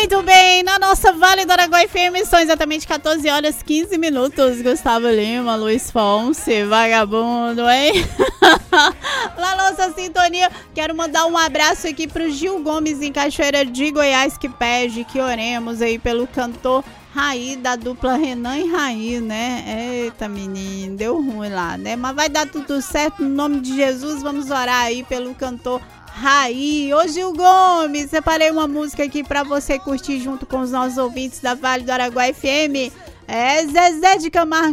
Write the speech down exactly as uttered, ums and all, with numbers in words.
Muito bem, na nossa Vale do Araguaia F M são exatamente catorze horas quinze minutos. Gustavo Lima, Luiz Fonse, vagabundo, hein? Na nossa sintonia, quero mandar um abraço aqui pro Gil Gomes em Cachoeira de Goiás, que pede que oremos aí pelo cantor Raí, da dupla Renan e Raí, né? Eita, menino, deu ruim lá, né? Mas vai dar tudo certo, no nome de Jesus, vamos orar aí pelo cantor Raí. Ô Gil Gomes, separei uma música aqui pra você curtir junto com os nossos ouvintes da Vale do Araguaia F M. É Zezé de Camargo